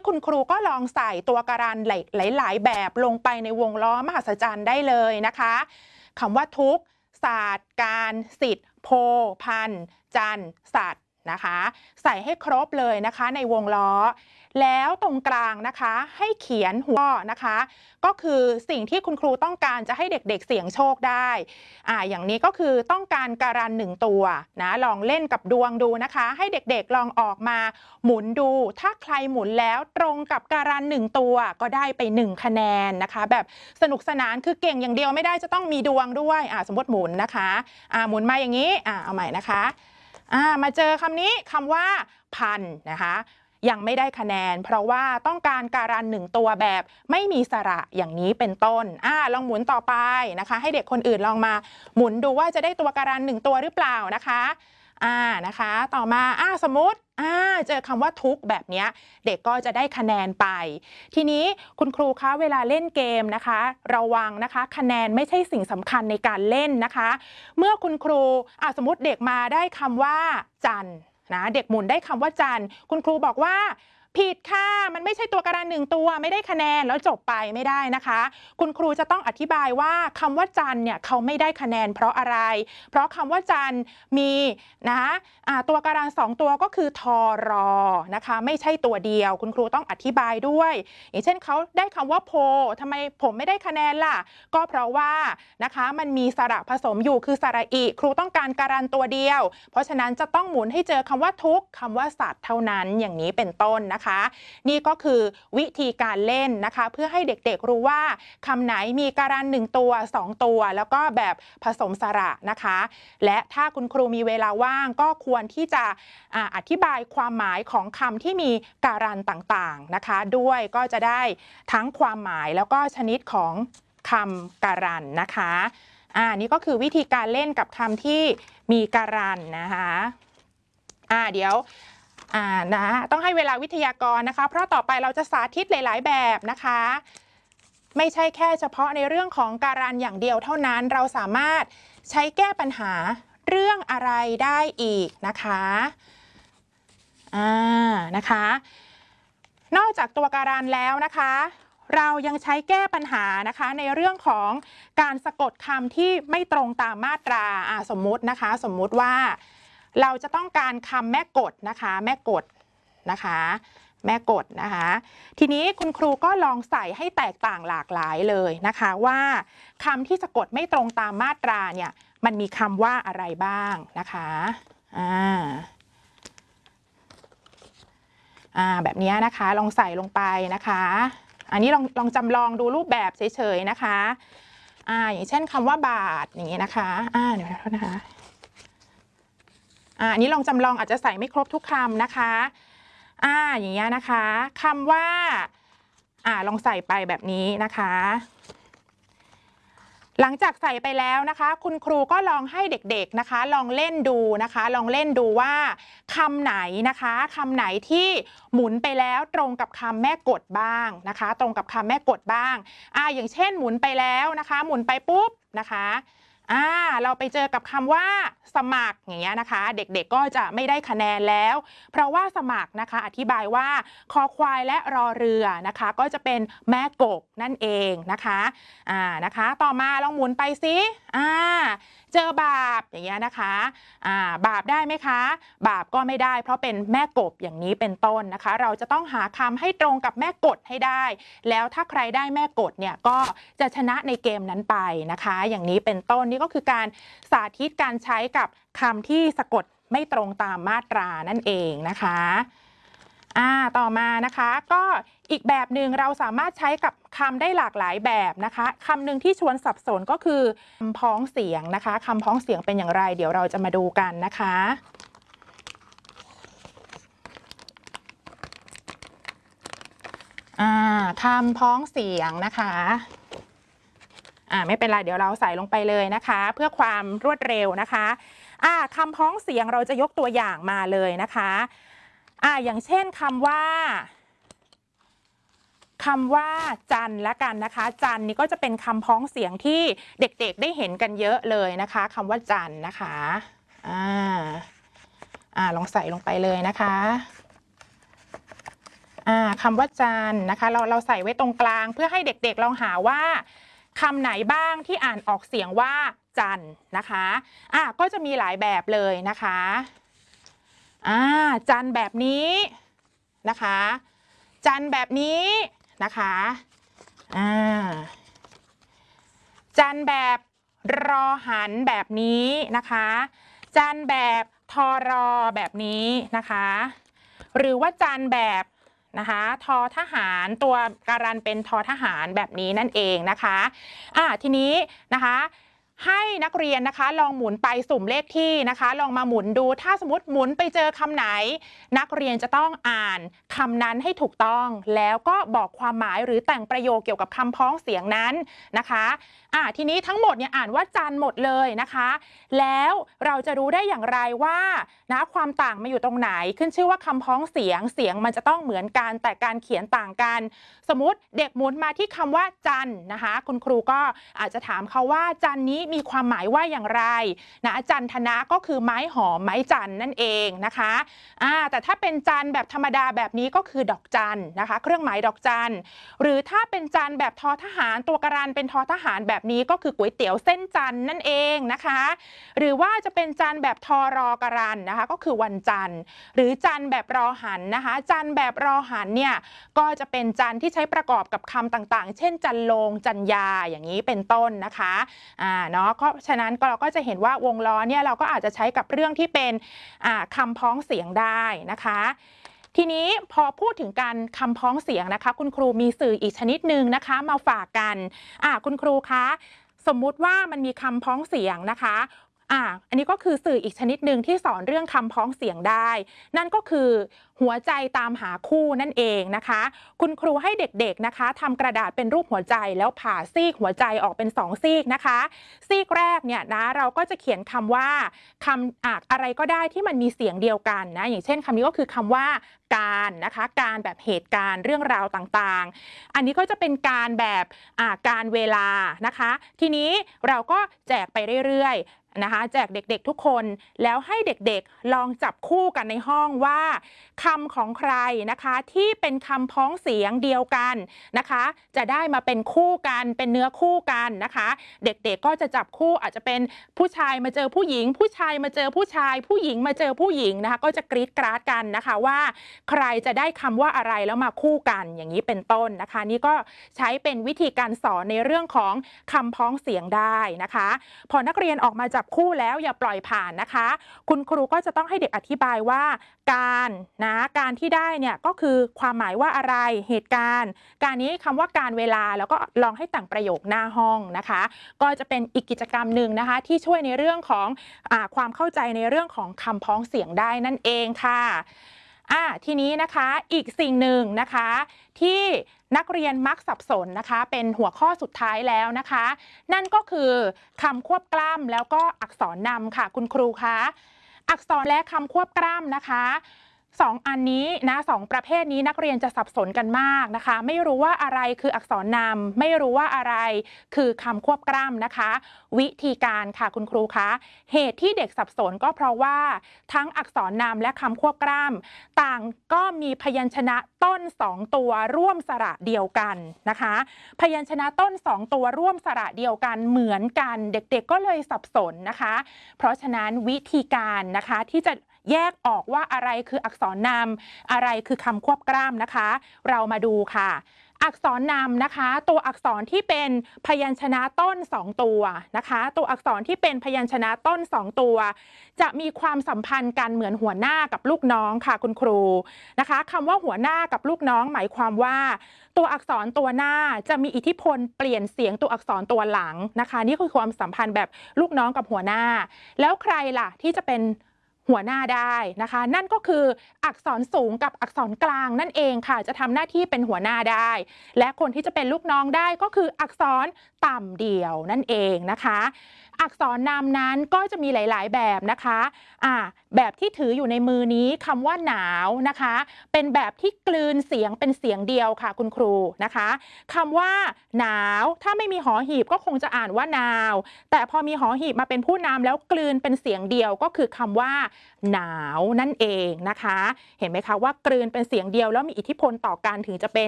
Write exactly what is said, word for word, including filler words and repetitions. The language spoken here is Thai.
คุณครูก็ลองใส่ตัวการันหลายๆแบบลงไปในวงล้อมหัศจรรย์ได้เลยนะคะคำว่าทุกศาสตร์การสิทธิ์โพพันจันสัตว์นะคะใส่ให้ครบเลยนะคะในวงล้อแล้วตรงกลางนะคะให้เขียนหัวนะคะก็คือสิ่งที่คุณครูต้องการจะให้เด็กๆเสี่ยงโชคได้อ่าอย่างนี้ก็คือต้องการการันหนึ่งตัวนะลองเล่นกับดวงดูนะคะให้เด็กๆลองออกมาหมุนดูถ้าใครหมุนแล้วตรงกับการันหนึ่งตัวก็ได้ไปหนึ่งคะแนนนะคะแบบสนุกสนานคือเก่งอย่างเดียวไม่ได้จะต้องมีดวงด้วยอ่าสมมติหมุนนะคะอ่าหมุนมาอย่างนี้อ่าเอาใหม่นะคะอ่ามาเจอคำนี้คำว่าพันนะคะยังไม่ได้คะแนนเพราะว่าต้องการการันหนึ่งตัวแบบไม่มีสระอย่างนี้เป็นต้นอ่าลองหมุนต่อไปนะคะให้เด็กคนอื่นลองมาหมุนดูว่าจะได้ตัวการันหนึ่งตัวหรือเปล่านะคะอ่านะคะต่อมาอ่าสมมติอ่าเจอคำว่าทุกแบบนี้เด็กก็จะได้คะแนนไปทีนี้คุณครูคะเวลาเล่นเกมนะคะระวังนะคะคะแนนไม่ใช่สิ่งสำคัญในการเล่นนะคะเมื่อคุณครูอ่าสมมติเด็กมาได้คำว่าจันทร์นะเด็กหมุนได้คำว่าจันทร์คุณครูบอกว่าผิดค่ะมันไม่ใช่ตัวการันหนึ่งตัวไม่ได้คะแนนแล้วจบไปไม่ได้นะคะคุณครูจะต้องอธิบายว่าคำว่าจันทร์เนี่ยเขาไม่ได้คะแนนเพราะอะไรเพราะคำว่าจันทร์มีนะคะตัวการันสองตัวก็คือทอรอนะคะไม่ใช่ตัวเดียวคุณครูต้องอธิบายด้วยอย่างเช่นเขาได้คำว่าโพทำไมผมไม่ได้คะแนนล่ะก็เพราะว่านะคะมันมีสระผสมอยู่คือสระอิครูต้องการการันตัวเดียวเพราะฉะนั้นจะต้องหมุนให้เจอคำว่าทุกคำว่าสัตว์เท่านั้นอย่างนี้เป็นต้นนะคะนี่ก็คือวิธีการเล่นนะคะเพื่อให้เด็กๆรู้ว่าคำไหนมีการันหนึ่งตัวสองตัวแล้วก็แบบผสมสระนะคะและถ้าคุณครูมีเวลาว่างก็ควรที่จะอ่าอธิบายความหมายของคำที่มีการันต่างๆนะคะด้วยก็จะได้ทั้งความหมายแล้วก็ชนิดของคำการันนะคะอ่านี่ก็คือวิธีการเล่นกับคำที่มีการันนะคะอ่าเดี๋ยวอ่านะต้องให้เวลาวิทยากรนะคะเพราะต่อไปเราจะสาธิตหลายๆแบบนะคะไม่ใช่แค่เฉพาะในเรื่องของการันอย่างเดียวเท่านั้นเราสามารถใช้แก้ปัญหาเรื่องอะไรได้อีกนะคะอ่านะคะนอกจากตัวการันแล้วนะคะเรายังใช้แก้ปัญหานะคะในเรื่องของการสะกดคำที่ไม่ตรงตามมาตราอ่าสมมุตินะคะสมมุติว่าเราจะต้องการคำแม่กฎนะคะแม่กฎนะคะแม่กฎนะคะทีนี้คุณครูก็ลองใส่ให้แตกต่างหลากหลายเลยนะคะว่าคำที่สะกดไม่ตรงตามมาตราเนี่ยมันมีคำว่าอะไรบ้างนะคะอ่าอ่าแบบนี้นะคะลองใส่ลงไปนะคะอันนี้ลองลองจำลองดูรูปแบบเฉยๆนะคะอ่าอย่างเช่นคำว่าบาทอย่างนี้นะคะอ่าเดี๋ยวนะคะอ่าอันนี้ลองจำลองอาจจะใส่ไม่ครบทุกคำนะคะอ่าอย่างเงี้ยนะคะคำว่าอ่าลองใส่ไปแบบนี้นะคะหลังจากใส่ไปแล้วนะคะคุณครูก็ลองให้เด็กๆนะคะลองเล่นดูนะคะลองเล่นดูว่าคำไหนนะคะคำไหนที่หมุนไปแล้วตรงกับคำแม่กฎบ้างนะคะตรงกับคำแม่กฎบ้างอ่าอย่างเช่นหมุนไปแล้วนะคะหมุนไปปุ๊บนะคะอ่าเราไปเจอกับคำว่าสมัครอย่างเงี้ยนะคะเด็กๆก็จะไม่ได้คะแนนแล้วเพราะว่าสมัครนะคะอธิบายว่าคอควายและรอเรือนะคะก็จะเป็นแม่กบนั่นเองนะคะอ่านะคะต่อมาลองหมุนไปซิอ่าเจอบาปอย่างเงี้ยนะคะอ่าบาปได้ไหมคะบาปก็ไม่ได้เพราะเป็นแม่กบอย่างนี้เป็นต้นนะคะเราจะต้องหาคำให้ตรงกับแม่กฎให้ได้แล้วถ้าใครได้แม่กฎเนี่ยก็จะชนะในเกมนั้นไปนะคะอย่างนี้เป็นต้นนี่ก็คือการสาธิตการใช้กับคำที่สะกดไม่ตรงตามมาตรานั่นเองนะคะอ่าต่อมานะคะก็อีกแบบหนึ่งเราสามารถใช้กับคำได้หลากหลายแบบนะคะคำหนึ่งที่ชวนสับสนก็คือคำพ้องเสียงนะคะคำพ้องเสียงเป็นอย่างไรเดี๋ยวเราจะมาดูกันนะคะอ่าคำพ้องเสียงนะคะอ่าไม่เป็นไรเดี๋ยวเราใส่ลงไปเลยนะคะเพื่อความรวดเร็วนะคะอ่าคำพ้องเสียงเราจะยกตัวอย่างมาเลยนะคะอ่าอย่างเช่นคำว่าคำว่าจันละกันนะคะจันนี่ก็จะเป็นคำพ้องเสียงที่เด็กๆได้เห็นกันเยอะเลยนะคะคำว่าจันนะคะอ่าอ่าลองใส่ลงไปเลยนะคะอ่าคำว่าจันนะคะเราเราใส่ไว้ตรงกลางเพื่อให้เด็กๆลองหาว่าคำไหนบ้างที่อ่านออกเสียงว่าจันนะคะอ่าก็จะมีหลายแบบเลยนะคะอ่าจันแบบนี้นะคะจันแบบนี้นะคะอ่าจันแบบรอหันแบบนี้นะคะจันแบบทอรอแบบนี้นะคะหรือว่าจันแบบนะคะทอทหารตัวการันเป็นทอทหารแบบนี้นั่นเองนะคะอ่าทีนี้นะคะให้นักเรียนนะคะลองหมุนไปสุ่มเลขที่นะคะลองมาหมุนดูถ้าสมมติหมุนไปเจอคำไหนนักเรียนจะต้องอ่านคำนั้นให้ถูกต้องแล้วก็บอกความหมายหรือแต่งประโยคเกี่ยวกับคำพ้องเสียงนั้นนะคะอ่าทีนี้ทั้งหมดเนี่ยอ่านว่าจันหมดเลยนะคะแล้วเราจะรู้ได้อย่างไรว่านะความต่างมาอยู่ตรงไหนขึ้นชื่อว่าคำพ้องเสียงเสียงมันจะต้องเหมือนกันแต่การเขียนต่างกันสมมุติเด็กหมุนมาที่คำว่าจันนะคะคุณครูก็อาจจะถามเขาว่าจันนี้มีความหมายว่าอย่างไรนะจันทนะก็คือไม้หอมไม้จันนั่นเองนะคะอ่าแต่ถ้าเป็นจันแบบธรรมดาแบบนี้ก็คือดอกจันนะคะเครื่องหมายดอกจันหรือถ้าเป็นจันแบบทอทหารตัวการันเป็นทอทหารแบบนี้ก็คือก๋วยเตี๋ยวเส้นจันนั่นเองนะคะหรือว่าจะเป็นจันแบบทอรอการันนะคะก็คือวันจันทร์หรือจันแบบรอหันนะคะจันแบบรอหันเนี่ยก็จะเป็นจันที่ใช้ประกอบกับคำต่างๆเช่นจันลงจันยาอย่างนี้เป็นต้นนะคะอ่าเนาะก็ฉะนั้นเราก็จะเห็นว่าวงล้อเนี่ยเราก็อาจจะใช้กับเรื่องที่เป็นอ่าคำพ้องเสียงได้นะคะทีนี้พอพูดถึงการคำพ้องเสียงนะคะคุณครูมีสื่ออีกชนิดหนึ่งนะคะมาฝากกันอ่าคุณครูคะสมมุติว่ามันมีคำพ้องเสียงนะคะอ่าอันนี้ก็คือสื่ออีกชนิดหนึ่งที่สอนเรื่องคำพ้องเสียงได้นั่นก็คือหัวใจตามหาคู่นั่นเองนะคะคุณครูให้เด็กๆนะคะทำกระดาษเป็นรูปหัวใจแล้วผ่าซีกหัวใจออกเป็นสองซีกนะคะซีกแรกเนี่ยนะเราก็จะเขียนคำว่าคำอ่ะอะไรก็ได้ที่มันมีเสียงเดียวกันนะอย่างเช่นคำนี้ก็คือคำว่าการนะคะการแบบเหตุการณ์เรื่องราวต่างๆอันนี้ก็จะเป็นการแบบอ่าการเวลานะคะทีนี้เราก็แจกไปเรื่อยๆนะคะแจกเด็กๆทุกคนแล้วให้เด็กๆลองจับคู่กันในห้องว่าคำของใครนะคะที่เป็นคำพ้องเสียงเดียวกันนะคะจะได้มาเป็นคู่กันเป็นเนื้อคู่กันนะคะเด็กๆก็จะจับคู่อาจจะเป็นผู้ชายมาเจอผู้หญิงผู้ชายมาเจอผู้ชายผู้หญิงมาเจอผู้หญิงนะคะก็จะกรี๊ดกราดกันนะคะว่าใครจะได้คำว่าอะไรแล้วมาคู่กันอย่างนี้เป็นต้นนะคะนี่ก็ใช้เป็นวิธีการสอนในเรื่องของคำพ้องเสียงได้นะคะพอนักเรียนออกมาจับคู่แล้วอย่าปล่อยผ่านนะคะคุณครูก็จะต้องให้เด็กอธิบายว่าการนะการที่ได้เนี่ยก็คือความหมายว่าอะไรเหตุการณ์การนี้คำว่าการเวลาแล้วก็ลองให้แต่งประโยคหน้าห้องนะคะก็จะเป็นอีกกิจกรรมหนึ่งนะคะที่ช่วยในเรื่องของอ่าความเข้าใจในเรื่องของคำพ้องเสียงได้นั่นเองค่ะอ่าทีนี้นะคะอีกสิ่งหนึ่งนะคะที่นักเรียนมักสับสนนะคะเป็นหัวข้อสุดท้ายแล้วนะคะนั่นก็คือคำควบกล้ำแล้วก็อักษรนำค่ะคุณครูคะอักษรและคำควบกล้ำนะคะสองอันนี้นะสองประเภทนี้นักเรียนจะสับสนกันมากนะคะไม่รู้ว่าอะไรคืออักษรนำไม่รู้ว่าอะไรคือคำควบกล้ำนะคะวิธีการค่ะคุณครูคะเหตุที่เด็กสับสนก็เพราะว่าทั้งอักษรนำและคำควบกล้ำต่างก็มีพยัญชนะต้นสองตัวร่วมสระเดียวกันนะคะพยัญชนะต้นสองตัวร่วมสระเดียวกันเหมือนกันเด็กๆก็เลยสับสนนะคะเพราะฉะนั้นวิธีการนะคะที่จะแยกออกว่าอะไรคืออักษรนำอะไรคือคำควบกล้ำนะคะเรามาดูค่ะอักษรนำนะคะตัวอักษรที่เป็นพยัญชนะต้นสองตัวนะคะตัวอักษรที่เป็นพยัญชนะต้นสองตัวจะมีความสัมพันธ์กันเหมือนหัวหน้ากับลูกน้องค่ะคุณครูนะคะคำว่าหัวหน้ากับลูกน้องหมายความว่าตัวอักษรตัวหน้าจะมีอิทธิพลเปลี่ยนเสียงตัวอักษรตัวหลังนะคะนี่คือความสัมพันธ์แบบลูกน้องกับหัวหน้าแล้วใครล่ะที่จะเป็นหัวหน้าได้นะคะนั่นก็คืออักษรสูงกับอักษรกลางนั่นเองค่ะจะทำหน้าที่เป็นหัวหน้าได้และคนที่จะเป็นลูกน้องได้ก็คืออักษรต่ำเดี่ยวนั่นเองนะคะอักษรนำนั้นก็จะมีหลายๆแบบนะคะอ่าแบบที่ถืออยู่ในมือนี้คำว่าหนาวนะคะเป็นแบบที่กลืนเสียงเป็นเสียงเดียวค่ะคุณครูนะคะคำว่าหนาวถ้าไม่มีหอหีบก็คงจะอ่านว่าหนาวแต่พอมีหอหีบมาเป็นผู้นำแล้วกลืนเป็นเสียงเดียวก็คือคำว่าหนาวนั่นเองนะคะเห็นไหมคะว่ากลืนเป็นเสียงเดียวแล้วมีอิทธิพลต่อกันถึงจะเป็น